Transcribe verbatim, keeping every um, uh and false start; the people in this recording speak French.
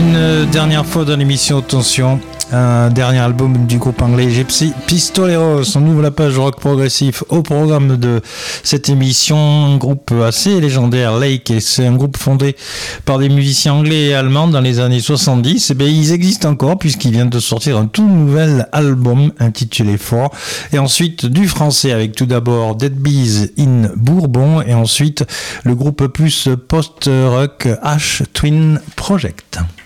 une dernière fois dans l'émission, attention, un dernier album du groupe anglais Gypsy Pistoleros. On ouvre la page rock progressif au programme de cette émission. Un groupe assez légendaire, Lake, et c'est un groupe fondé par des musiciens anglais et allemands dans les années soixante-dix. Et bien, ils existent encore puisqu'ils viennent de sortir un tout nouvel album intitulé Four. Et ensuite du français avec tout d'abord Dead Bees in Bourbon et ensuite le groupe plus post-rock Ash Twin Project.